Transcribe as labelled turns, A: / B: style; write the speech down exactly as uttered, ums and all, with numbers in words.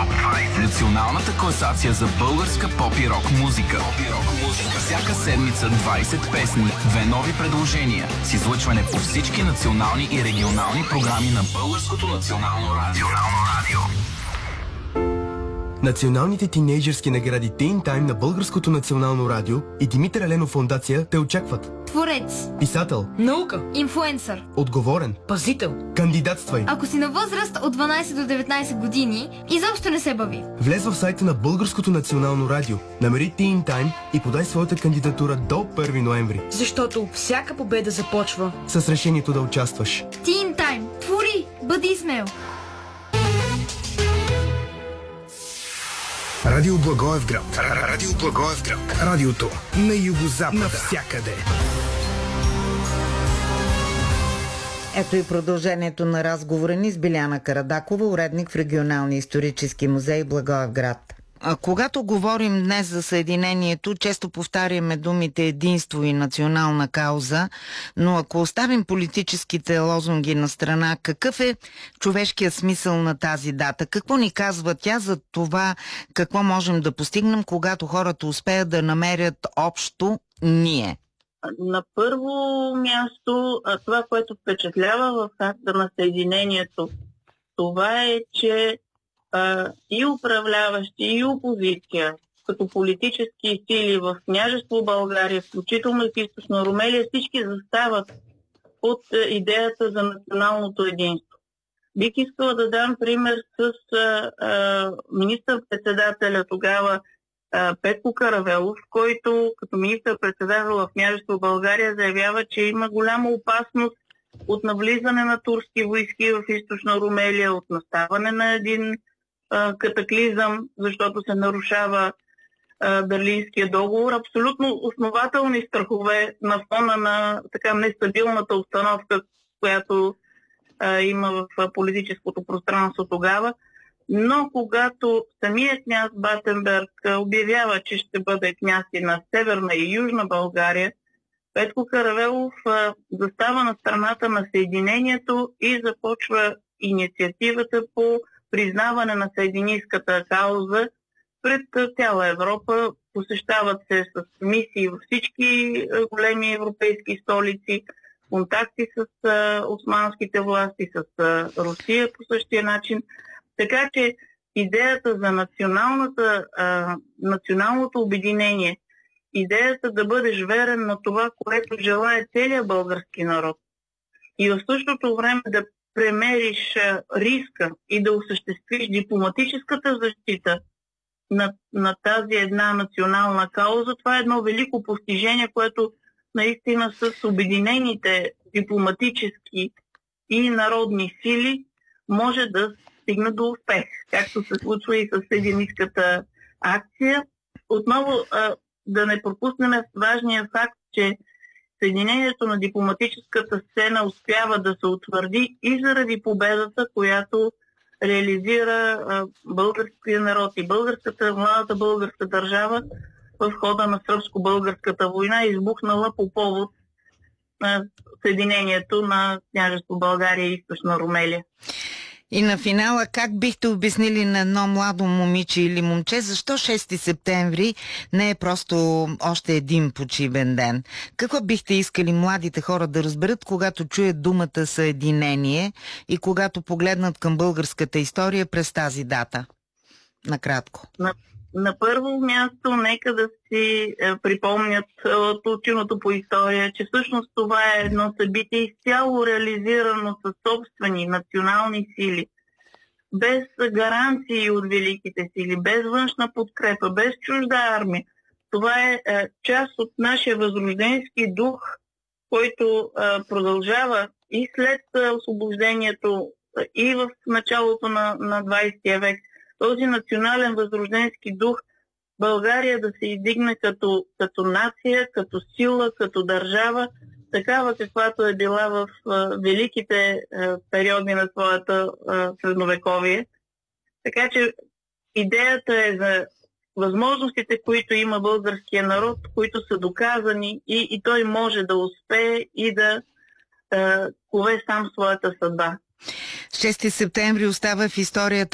A: Националната класация за българска поп и рок музика. Всяка седмица двайсет песни, две нови предложения с излъчване по всички национални и регионални програми на Българското национално радио.
B: Националните тинейджърски награди Teen Time на Българското национално радио и Димитър Еленов фондация те очакват.
C: Творец,
B: писател,
C: наука, инфлуенсър,
B: отговорен,
C: пазител.
B: Кандидатствай.
C: Ако си на възраст от дванайсет до деветнайсет години, изобщо не се бави.
B: Влез в сайта на Българското национално радио, намери Teen Time и подай своята кандидатура до първи ноември.
D: Защото всяка победа започва
B: с решението да участваш.
C: Teen Time. Твори, бъди смел.
E: Радио Благоевград. Радио Благоевград. Радиото на югозапада. Навсякъде.
F: Ето и продължението на разговора ни с Биляна Карадакова, уредник в Регионалния исторически музей Благоевград. А когато говорим днес за съединението, често повтаряме думите единство и национална кауза, но ако оставим политическите лозунги на страна, какъв е човешкият смисъл на тази дата? Какво ни казва тя за това, какво можем да постигнем, когато хората успеят да намерят общо ние?
G: На първо място, това, което впечатлява в акта на съединението, това е, че а, и управляващи, и опозиция, като политически сили в княжество България, включително и в Източна Румелия, всички застават под идеята за националното единство. Бих искала да дам пример с а, а, министър-председателя тогава Петко Каравелов, който като министър-председател в княжество България заявява, че има голяма опасност от навлизане на турски войски в Източна Румелия, от наставане на един а, катаклизъм, защото се нарушава а, Берлинския договор. Абсолютно основателни страхове на фона на така нестабилната обстановка, която а, има в политическото пространство тогава. Но когато самият княз Батенберг обявява, че ще бъде княз и на Северна и Южна България, Петко Каравелов а, застава на страната на съединението и започва инициативата по признаване на съединистката кауза пред цяла Европа. Посещават се с мисии във всички големи европейски столици, контакти с а, османските власти, с а, Русия по същия начин. Така че идеята за националната, а, националното обединение, идеята да бъдеш верен на това, което желае целият български народ и в същото време да премериш а, риска и да осъществиш дипломатическата защита на, на тази една национална кауза, това е едно велико постижение, което наистина с обединените дипломатически и народни сили може да стигна до успех, както се случва и с съединистката акция. Отново а, да не пропуснем важния факт, че съединението на дипломатическата сцена успява да се утвърди и заради победата, която реализира а, българския народ и българската, младата българска държава в хода на сръбско-българската война, избухнала по повод на съединението на княжество България и Източна Румелия.
F: И на финала, как бихте обяснили на едно младо момиче или момче, защо шести септември не е просто още един почивен ден? Какво бихте искали младите хора да разберат, когато чуят думата съединение и когато погледнат към българската история през тази дата? Накратко.
G: На, на първо място, нека да си е, припомнят от ученото по история, че всъщност това е едно събитие изцяло реализирано със собствени национални сили, без гаранции от великите сили, без външна подкрепа, без чужда армия. Това е, е част от нашия възрожденски дух, който е, продължава и след е, освобождението, и в началото на, на двайсетия век. Този национален възрожденски дух, България да се издигне като, като нация, като сила, като държава, такава каквато е била в а, великите а, периоди на своята а, средновековие. Така че идеята е за възможностите, които има българския народ, които са доказани и, и той може да успее и да а, кове сам своята съдба.
F: шести септември остава в историята